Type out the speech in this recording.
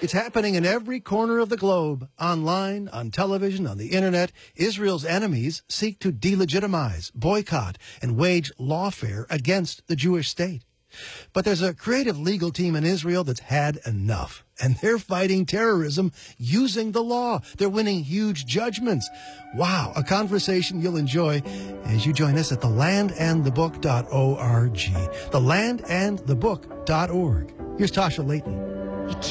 It's happening in every corner of the globe, online, on television, on the internet. Israel's enemies seek to delegitimize, boycott, and wage lawfare against the Jewish state. But there's a creative legal team in Israel that's had enough, and they're fighting terrorism using the law. They're winning huge judgments. Wow, a conversation you'll enjoy as you join us at thelandandthebook.org. Thelandandthebook.org. Here's Tasha Layton.